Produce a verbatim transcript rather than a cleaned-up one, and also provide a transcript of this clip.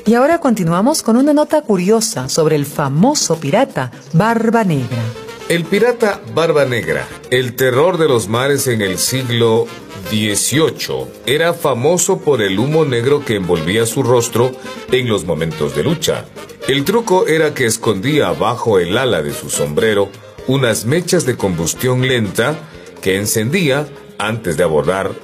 Y ahora continuamos con una nota curiosa sobre el famoso pirata Barba Negra. El pirata Barba Negra, el terror de los mares en el siglo dieciocho, era famoso por el humo negro que envolvía su rostro en los momentos de lucha. El truco era que escondía bajo el ala de su sombrero unas mechas de combustión lenta que encendía antes de abordar